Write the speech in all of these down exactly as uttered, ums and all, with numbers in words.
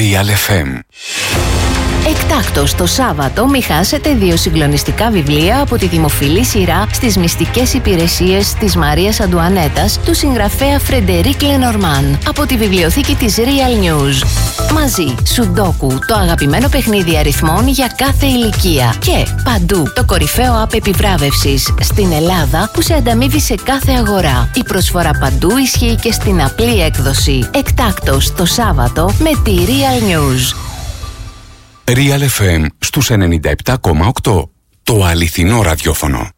Real εφ εμ. Εκτάκτος το Σάββατο μη χάσετε δύο συγκλονιστικά βιβλία από τη δημοφιλή σειρά στις μυστικές υπηρεσίες της Μαρίας Αντουανέτας του συγγραφέα Φρεντερίκ Λενορμάν από τη βιβλιοθήκη της Real News. Μαζί, Σουντόκου, το αγαπημένο παιχνίδι αριθμών για κάθε ηλικία. Και Παντού, το κορυφαίο app επιβράβευσης στην Ελλάδα που σε ανταμείβει σε κάθε αγορά. Η προσφορά Παντού ισχύει και στην απλή έκδοση. Εκτάκτος το Σάββατο με τη Real News. Real εφ εμ στους ενενήντα επτά κόμμα οκτώ. Το αληθινό ραδιόφωνο.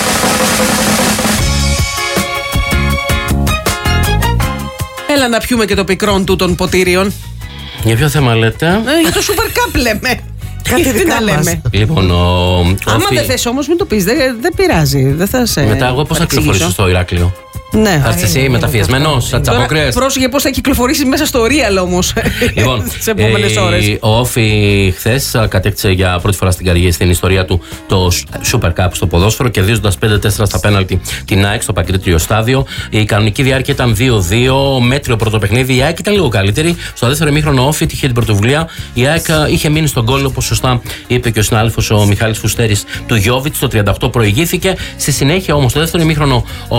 Έλα να πιούμε και το πικρόν του των ποτήριων. Για ποιο θέμα λέτε? Ε, για το Super Cup λέμε. Κάτι δικά μας. Λέμε. Λοιπόν, ο... Άμα όφι... δεν θες όμως μην το πεις, δεν, δεν πειράζει. Δεν θα σε Μετά εγώ πώς θα κυκλοφορήσω στο Ηράκλειο? Ναι. Θα είσαι εσύ μεταφιεσμένος, σαν τις απόκριες? Πρόσεχε πώς θα κυκλοφορήσεις μέσα στο Real όμως. Λοιπόν, τις επόμενες ε, ώρες. ο Όφι χθες κατέκτησε για πρώτη φορά στην καριέρα, στην ιστορία του, το Super Cup στο ποδόσφαιρο, κερδίζοντας πέντε τέσσερα στα πέναλτι την ΑΕΚ στο Παγκρίτριο Στάδιο. Η κανονική διάρκεια ήταν δύο δύο, μέτριο πρώτο παιχνίδι. Η ΑΕΚ ήταν λίγο καλύτερη. Στο δεύτερο ημίχρονο ο Όφι είχε την πρωτοβουλία. Η ΑΕΚ είχε μείνει στον γκολ, όπως σωστά είπε και ο συνάδελφος ο Μιχάλης Φουστέρης, του Γιόβιτς. Το τριάντα οκτώ προηγήθηκε. Στη συνέχεια όμως, στο δεύτερο ημίχρονο, ο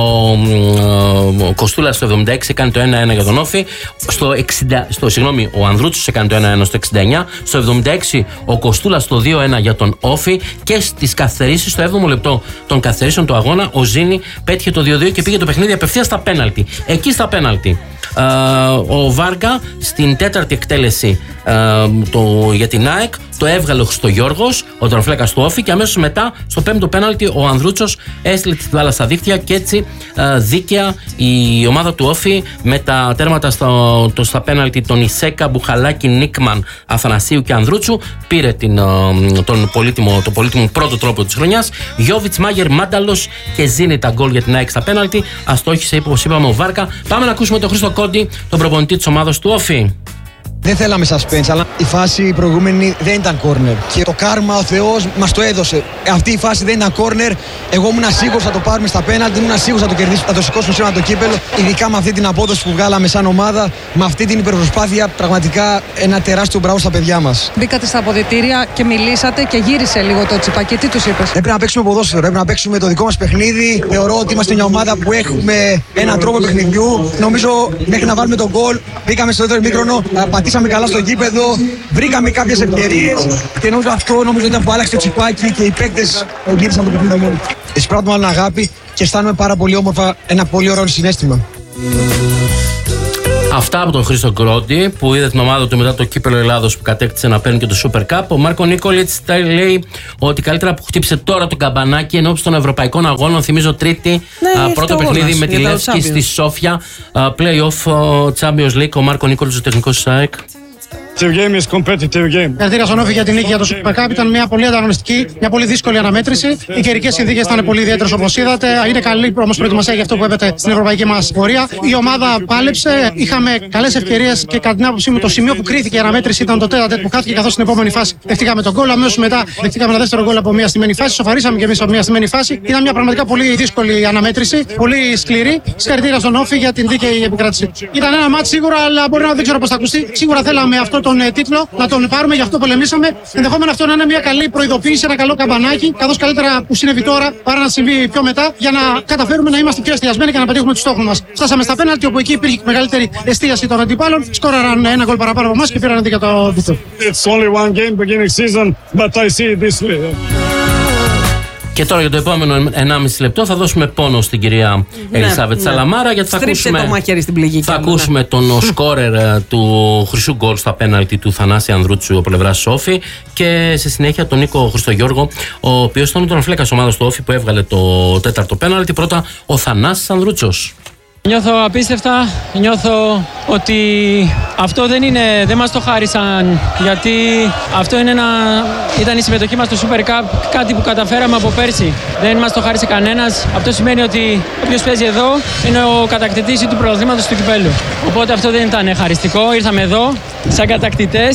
Ο Κοστούλας στο εβδομήντα έξι έκανε το ένα ένα για τον Όφι. Στο εξήντα, στο, συγγνώμη, ο Ανδρούτσος έκανε το ένα ένα στο εξήντα εννιά. Στο εβδομήντα έξι ο Κοστούλας το δύο ένα για τον Όφι. Και στις καθυστερήσεις, στο έβδομο λεπτό των καθυστερήσεων του αγώνα, ο Ζήνη πέτυχε το δύο δύο και πήγε το παιχνίδι απευθείας στα πέναλτι. Εκεί στα πέναλτι. Uh, ο Βάργα στην τέταρτη εκτέλεση uh, το, για την ΑΕΚ το έβγαλε ο Χριστογιώργος, ο τροφλέκας του Όφι, και αμέσως μετά στο πέμπτο πέναλτι ο Ανδρούτσος έστειλε την μπάλα στα δίχτυα και έτσι uh, δίκαια η ομάδα του Όφι με τα τέρματα στο, το, στα πέναλτι των Ισέκα, Μπουχαλάκη, Νίκμαν, Αθανασίου και Ανδρούτσου πήρε την, uh, τον πολύτιμο, το πολύτιμο πρώτο τρόπο της χρονιάς. Γιόβιτς, Μάγερ, Μάνταλος και Ζήνη τα γκολ για την ΑΕΚ στα πέναλτι. Αστόχησε, όπως είπαμε, ο Βάρκα. Πάμε να ακούσουμε τον Χρήστο Κόντι, τον προπονητή της ομάδας του Όφι. Δεν θέλαμε suspense, αλλά η φάση η προηγούμενη δεν ήταν corner. Και το κάρμα ο Θεός μας το έδωσε. Αυτή η φάση δεν ήταν corner. Εγώ ήμουν σίγουρος θα το πάρουμε στα πέναλτι, ήμουν σίγουρος θα το κερδίσουμε, θα το σηκώσουμε σήμερα το κύπελο. Ειδικά με αυτή την απόδοση που βγάλαμε σαν ομάδα, με αυτή την υπερπροσπάθεια, πραγματικά ένα τεράστιο μπράβο στα παιδιά μας. Μπήκατε στα αποδυτήρια και μιλήσατε και γύρισε λίγο το τσιπάκι. Τι τους είπες? Έπρεπε να παίξουμε ποδόσφαιρο, έπρεπε να παίξουμε το δικό μας παιχνίδι. Θεωρώ ότι είμαστε μια ομάδα που έχουμε έναν τρόπο παιχνιδιού. Νομίζω μέχρι να βάλουμε τον γκολ, μπήκαμε στο δεύτερο ημίχρονο, πατήσαμε καλά στο γήπεδο, βρήκαμε κάποιες ευκαιρίες και νομίζω αυτό νομίζω ήταν που άλλαξε το τσιπάκι και οι παίκτες γύρισαν το παιχνίδι μόνο. Εισπράττουμε άλλη αγάπη και αισθάνομαι πάρα πολύ όμορφα, ένα πολύ ωραίο συναίσθημα. Αυτά από τον Χρήστο Κρόντι που είδε την ομάδα του μετά το κύπελο Ελλάδος που κατέκτησε να παίρνει και το Super Cup. Ο Μάρκο Νίκολιτς λέει ότι καλύτερα που χτύπησε τώρα το καμπανάκι ενώπιση των ευρωπαϊκών αγώνων. Θυμίζω τρίτη, ναι, α, πρώτο παιχνίδι με τη Λεύσκη στη Σόφια, play-off Champions League. Ο Μάρκο Νίκολιτς, ο τεχνικός της ΑΕΚ. Game is competitive game. Συγχαρητήρια στον Όφι για την νίκη για το Super Cup. Ήταν μια πολύ ανταγωνιστική, μια πολύ δύσκολη αναμέτρηση. Οι καιρικές συνθήκες ήταν πολύ ιδιαίτερες όπως είδατε. Είναι καλή όμως προετοιμασία για αυτό που έπεται στην ευρωπαϊκή μας πορεία. Η ομάδα πάλεψε. Είχαμε καλές ευκαιρίες και κατά την άποψή μου το σημείο που κρίθηκε η αναμέτρηση ήταν το τέταρτο που χάθηκε, καθώς στην επόμενη φάση δεχτήκαμε τον γκολ. Αμέσως μετά δεχτήκαμε ένα δεύτερο γκολ από μια στημένη φάση. Σοφαρίσαμε και εμείς από μια στημένη φάση. Ήταν μια πραγματικά πολύ δύσκολη αναμέτρηση, πολύ σκληρή. Συγχαρητήρια στον Όφι για την δίκαιη επικράτηση. Ήταν ένα μάτς σίγουρα, αλλά μπορεί να δεν ξέρω πώς θα ακουστεί. Σίγουρα θέλαμε αυτό τον τίτλο να τον πάρουμε, γι' αυτό πολεμήσαμε. Ενδεχόμενο αυτό να είναι μια καλή προειδοποίηση, ένα καλό καμπανάκι, καθώς καλύτερα που συνέβη τώρα παρά να συμβεί πιο μετά, για να καταφέρουμε να είμαστε πιο εστιασμένοι και να πετύχουμε τους στόχους μας. Φτάσαμε στα πέναλτι, όπου εκεί υπήρχε μεγαλύτερη εστίαση των αντιπάλων. Σκόραραν ένα γκολ παραπάνω από εμάς και πήραν δίκαια το τίτλο. It's only one game beginning season, but I see this way. Και τώρα για το επόμενο ενάμιση λεπτό θα δώσουμε πόνο στην κυρία ναι, Ελισάβετ ναι. Σαλαμάρα, γιατί θα Στρίψε ακούσουμε, το μαχαίρι στην πληγή, θα ναι. ακούσουμε τον σκόρερ του χρυσού γκολ στα πέναλτι του Θανάση Ανδρούτσου από πλευράς Σόφι, και στη συνέχεια τον Νίκο Χριστογιώργο, ο οποίος ήταν τον φλέκας ομάδας του Όφι που έβγαλε το τέταρτο πέναλτι. Πρώτα ο Θανάσης Ανδρούτσος. Νιώθω απίστευτα, νιώθω ότι αυτό δεν, είναι, δεν μας το χάρισαν, γιατί αυτό είναι ένα, ήταν η συμμετοχή μας στο Super Cup, κάτι που καταφέραμε από πέρσι. Δεν μας το χάρισε κανένας. Αυτό σημαίνει ότι όποιος παίζει εδώ είναι ο κατακτητής του πρωταθλήματος του κυπέλλου. Οπότε αυτό δεν ήταν χαριστικό. Ήρθαμε εδώ σαν κατακτητές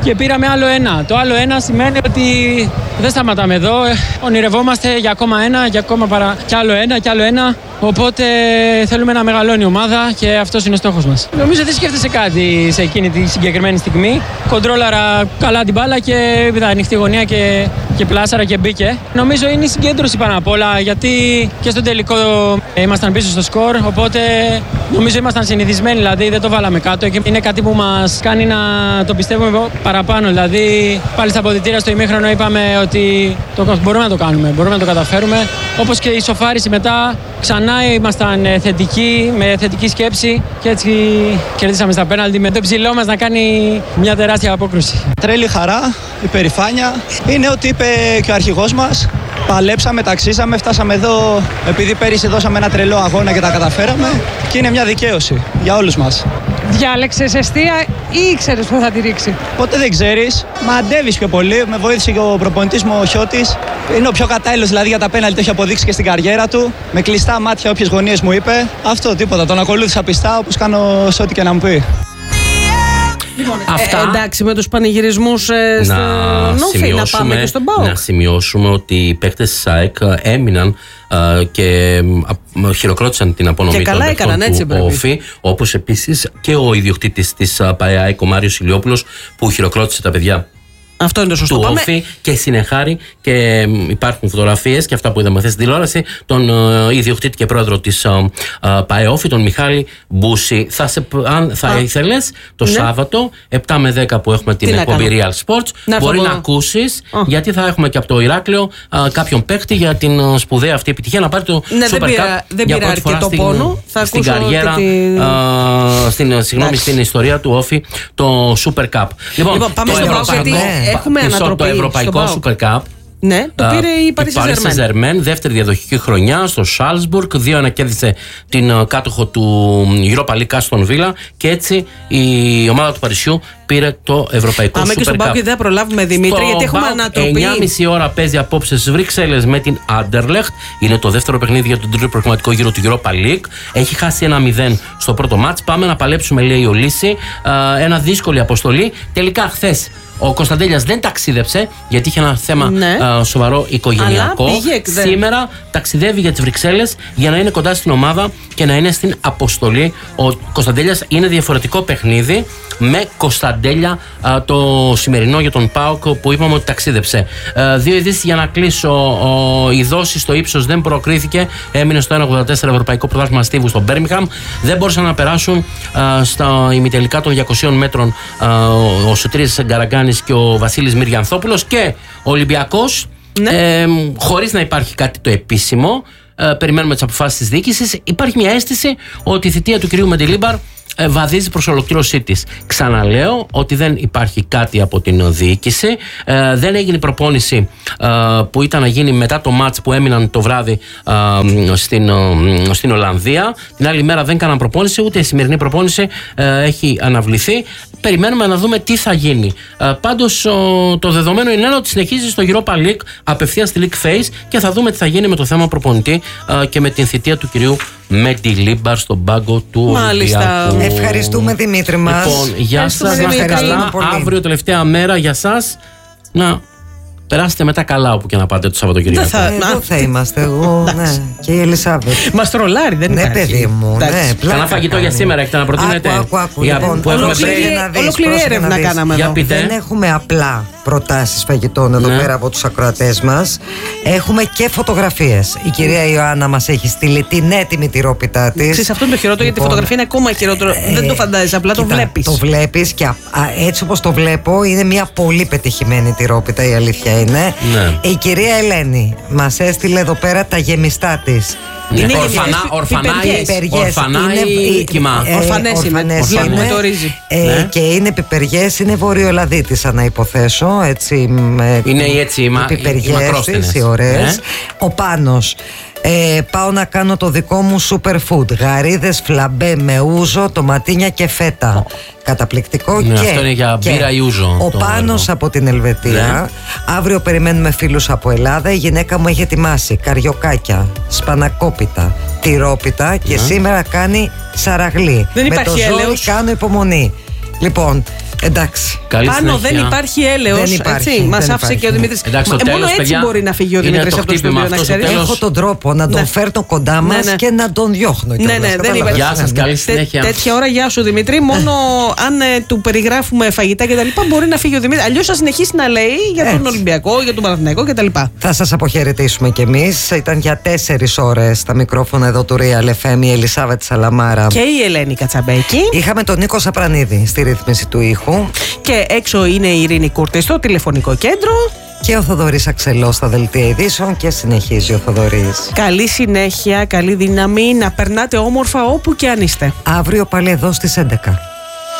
και πήραμε άλλο ένα. Το άλλο ένα σημαίνει ότι δεν σταματάμε εδώ. Ονειρευόμαστε για ακόμα ένα, για ακόμα παρα... κι άλλο ένα, κι άλλο ένα. Οπότε θέλουμε να μεγαλώνει η ομάδα και αυτός είναι ο στόχος μας. Νομίζω δεν σκέφτεσαι κάτι σε εκείνη τη συγκεκριμένη στιγμή. Κοντρόλαρα καλά την μπάλα και είδα ανοιχτή γωνία και, και πλάσαρα και μπήκε. Νομίζω είναι η συγκέντρωση πάνω απ' όλα, γιατί και στο τελικό ήμασταν πίσω στο σκορ. Οπότε νομίζω ήμασταν συνηθισμένοι, δηλαδή δεν το βάλαμε κάτω και είναι κάτι που μας κάνει να το πιστεύουμε παραπάνω. Δηλαδή πάλι στα αποδυτήρια στο ημίχρονο είπαμε ότι το, μπορούμε να το κάνουμε, μπορούμε να το καταφέρουμε. Όπως και η σοφάριση μετά, ξανά ήμασταν θετικοί, με θετική σκέψη και έτσι κερδίσαμε στα πέναλτι με το ψηλό μας να κάνει μια τεράστια απόκρουση. Τρέλη χαρά, υπερηφάνεια. Είναι ό,τι είπε και ο αρχηγός μας. Παλέψαμε, ταξίσαμε, φτάσαμε εδώ επειδή πέρυσι δώσαμε ένα τρελό αγώνα και τα καταφέραμε και είναι μια δικαίωση για όλους μας. Διάλεξες εστία ή ήξερες που θα τη ρίξει? Ποτέ δεν ξέρεις. Μαντεύεις πιο πολύ. Με βοήθησε και ο προπονητής μου ο Χιώτης. Είναι ο πιο κατάλληλος δηλαδή για τα πέναλτι, το έχει αποδείξει και στην καριέρα του. Με κλειστά μάτια, όποιες γωνίες μου είπε. Αυτό τίποτα. Τον ακολούθησα πιστά όπως κάνω σε ό,τι και να μου πει. Αυτά. Ε, εντάξει, με τους πανηγυρισμούς ε, στο Νόφι, να πάμε και στον ΠΑΟΚ. Να σημειώσουμε ότι οι παίκτες της ΑΕΚ έμειναν ε, και ε, χειροκρότησαν την απονομή των παίκτων του Όφι, όπως επίσης και ο ιδιοκτήτης της ΑΕΚ, ο Μάριος Ηλιόπουλος, που χειροκρότησε τα παιδιά. Αυτό είναι το σωστό. Του Όφι και συνεχάρη, και υπάρχουν φωτογραφίες και αυτά που είδαμε χθες στην τηλεόραση, τον uh, ιδιοκτήτη και πρόεδρο της uh, uh, ΠΑΕΟΦΗ, τον Μιχάλη Μπούση. Θα σε, αν θα Α, ήθελες το ναι. Σάββατο επτά με δέκα που έχουμε την εκπομπή Real Sports, να μπορεί να ακούσεις, oh. γιατί θα έχουμε και από το Ηράκλειο uh, κάποιον παίκτη για την uh, σπουδαία αυτή επιτυχία να πάρει το ναι, Super δεν Cup δεν για πρώτη φορά στην, πόνο. Θα στην καριέρα, τη... uh, στην, συγγνώμη, στην ιστορία του Όφι, το Super Cup. Λοιπόν, λοιπόν πάμε στο ΠΑΟΚ. Έχουμε ανατροπή το Ευρωπαϊκό Super Cup. Ναι, το πήρε η Paris Saint-Germain, δεύτερη διαδοχική χρονιά στο Salzburg. δύο ένα κέρδισε την κάτοχο του Europa League Aston Villa και έτσι η ομάδα του Παρισιού πήρε το Ευρωπαϊκό Super Cup. Πάμε και στον ΠΑΟΚ, δεν θα προλάβουμε, Δημήτρη, γιατί έχουμε ανατροπή. εννιά και μισή ώρα παίζει απόψε στις Βρυξέλλες με την Anderlecht. Είναι το δεύτερο παιχνίδι για τον τρίτο προγραμματικό γύρο του Europa League. Έχει χάσει ένα μηδέν στο πρώτο μάτς. Πάμε να παλέψουμε, λέει ο Λύση. Ένα δύσκολη αποστολή. Τελικά χθες ο Κωνσταντέλιας δεν ταξίδεψε γιατί είχε ένα θέμα ναι. α, σοβαρό οικογενειακό. Πήγε, Σήμερα ταξιδεύει για τις Βρυξέλλες για να είναι κοντά στην ομάδα και να είναι στην αποστολή. Ο Κωνσταντέλιας είναι διαφορετικό παιχνίδι με Κωνσταντέλια α, το σημερινό για τον ΠΑΟΚ που είπαμε ότι ταξίδεψε. Α, δύο ειδήσεις για να κλείσω. Ο, η δόση στο ύψος δεν προκρίθηκε. Έμεινε στο ένα ογδόντα τέσσερα Ευρωπαϊκό Πρωτάθλημα Στίβου στο Μπέρμιγχαμ. Δεν μπορούσαν να περάσουν α, στα ημιτελικά των διακοσίων μέτρων α, ο Σωτήρης Γκαραγκάνης και ο Βασίλης Μυριανθόπουλος και ο Ολυμπιακός, ναι. ε, χωρίς να υπάρχει κάτι το επίσημο. Ε, περιμένουμε τις αποφάσεις της διοίκησης. Υπάρχει μια αίσθηση ότι η θητεία του κυρίου Μεντιλίμπαρ ε, βαδίζει προς ολοκλήρωσή της. Ξαναλέω ότι δεν υπάρχει κάτι από την διοίκηση. Ε, δεν έγινε προπόνηση ε, που ήταν να γίνει μετά το μάτς που έμειναν το βράδυ ε, στην, ε, στην Ολλανδία. Την άλλη μέρα δεν κάναν προπόνηση, ούτε η σημερινή προπόνηση ε, έχει αναβληθεί. Περιμένουμε να δούμε τι θα γίνει. Ε, πάντως ο, το δεδομένο είναι ότι συνεχίζει στο Europa League απευθείας στη League Phase και θα δούμε τι θα γίνει με το θέμα προπονητή ε, και με την θητεία του κυρίου Μεντιλίμπαρ στον πάγκο του Ολυμπιακού. Ευχαριστούμε, Δημήτρη μας. Λοιπόν, γεια σας, να είστε καλά. Αύριο τελευταία μέρα για σας. Να περάσετε μετά καλά όπου και να πάτε το Σαββατοκύριακο. Θα, εδώ θα είμαστε εγώ, ναι. Και η Ελισάβετ. Μας τρολάρει, δεν είναι. Ναι, παιδί μου. Ναι, κανένα φαγητό για σήμερα έχετε να προτείνετε? Άκου, άκου, λοιπόν, που έχουμε ολοκληρή έρευνα κάναμε εδώ. Δεν έχουμε απλά προτάσεις φαγητών εδώ ναι. πέρα από τους ακροατές μας. Έχουμε και φωτογραφίες. Η κυρία Ιωάννα μας έχει στείλει την έτοιμη τυρόπιτά της. Ξέρεις, αυτό είναι το χειρότερο, λοιπόν, γιατί η φωτογραφία είναι ακόμα χειρότερο. Ε, δεν το φαντάζεσαι, απλά κοίτα, το βλέπεις. Το βλέπεις και α, α, έτσι όπως το βλέπω είναι μια πολύ πετυχημένη τυρόπιτα, η αλήθεια είναι. Ναι. Η κυρία Ελένη μας έστειλε εδώ πέρα τα γεμιστά της. Ναι. Είναι ορφανά, ορφανά, ορφανά ή κοιμά. Ορφανές είναι, είναι το ρύζι. Ε, ναι. Και είναι πιπεριές, είναι βορειοελλαδίτισσα να υποθέσω. Έτσι, με, είναι έτσι οι μακρόστενες. Οι ωραίες. Ναι. Ο Πάνος. Ε, πάω να κάνω το δικό μου superfood. Γαρίδες, φλαμπέ με ούζο, τοματίνια και φέτα. Oh. Καταπληκτικό. Ναι, και, αυτό είναι για και μπύρα ή ούζο. Ο Πάνος έργο. Από την Ελβετία. Ναι. Αύριο περιμένουμε φίλους από Ελλάδα. Η γυναίκα μου έχει ετοιμάσει καριοκάκια, σπανακόπιτα, τυρόπιτα και ναι. σήμερα κάνει σαραγλί. Δεν με το ζόρι κάνω υπομονή. Λοιπόν, Εντάξει. Καλή Πάνω συνέχεια. δεν υπάρχει έλεος. Μας άφησε και ο Δημήτρης. Εντάξει, Μα, τέλος, μόνο έτσι παιδιά, μπορεί να φύγει ο Δημήτρης από το στούντιο, να ξέρεις. Έχω τον τρόπο να τον ναι. φέρνω κοντά μας ναι, ναι. και να τον διώχνω. Ναι, ναι, δεν υπάρχει. Γεια σας, καλή συνέχεια. Τέ, τέτοια ώρα, γεια σου Δημήτρη. Μόνο αν ε, του περιγράφουμε φαγητά κτλ. Μπορεί να φύγει ο Δημήτρης. Αλλιώς θα συνεχίσει να λέει για τον έτσι. Ολυμπιακό, για τον Παναθηναϊκό κτλ. Θα σας αποχαιρετήσουμε κι εμείς. Ήταν για τέσσερις ώρες στα μικρόφωνα εδώ του Real εφ εμ η Ελισάβετ Σαλαμάρα και η Ελένη Κατσαμπέκη. Είχαμε τον Νίκο Σαπρανίδη στη ρύθμιση του ήχου. Και έξω είναι η Ειρήνη Κούρτη στο τηλεφωνικό κέντρο. Και ο Θοδωρής Αξελός στα δελτία ειδήσεων και συνεχίζει ο Θοδωρής. Καλή συνέχεια, καλή δύναμη, να περνάτε όμορφα όπου και αν είστε. Αύριο πάλι εδώ στις έντεκα.